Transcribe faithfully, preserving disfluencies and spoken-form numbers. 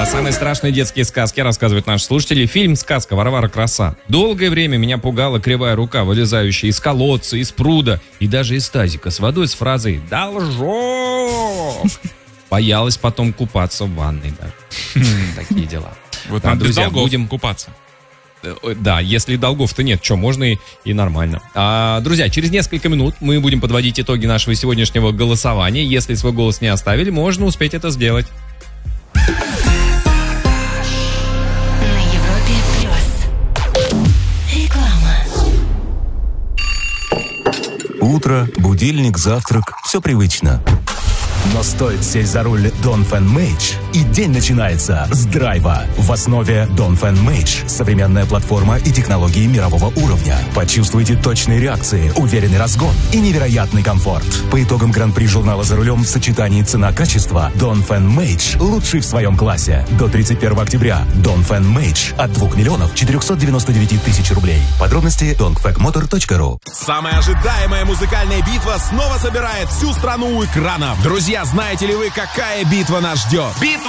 самые страшные детские сказки рассказывают наши слушатели. Фильм «Сказка. Варвара Краса». Долгое время меня пугала кривая рука, вылезающая из колодца, из пруда и даже из тазика с водой с фразой «Должок». Боялась потом купаться в ванной даже. Такие дела. Вот надо, друзья, будем купаться. Да, если долгов-то нет, что, можно и, и нормально. А, друзья, через несколько минут мы будем подводить итоги нашего сегодняшнего голосования. Если свой голос не оставили, можно успеть это сделать. На Европе плюс. Реклама. Утро, будильник, завтрак, все привычно. Но стоит сесть за руль Донфен Мэйдж, и день начинается с драйва. В основе Донфен Мэйдж современная платформа и технологии мирового уровня. Почувствуйте точные реакции, уверенный разгон и невероятный комфорт. По итогам гран-при журнала «За рулем» в сочетании цена-качество Донфен Мэйдж лучший в своем классе. До тридцать первого октября Донфен Мэйдж от двух миллионов четырехсот девяносто девять тысяч рублей. Подробности донфэкмотор точка ру. Самая ожидаемая музыкальная битва снова собирает всю страну у экранов. Друзья, знаете ли вы, какая битва нас ждет? Битва